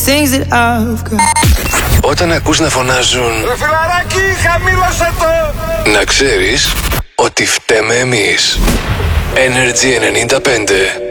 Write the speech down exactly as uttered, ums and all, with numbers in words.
things that I've got. Όταν ακούς να φωνάζουν ρε φιλαράκι, χαμήλωσε το! να ξέρεις ότι φταίμε εμείς. Energy ενενήντα πέντε.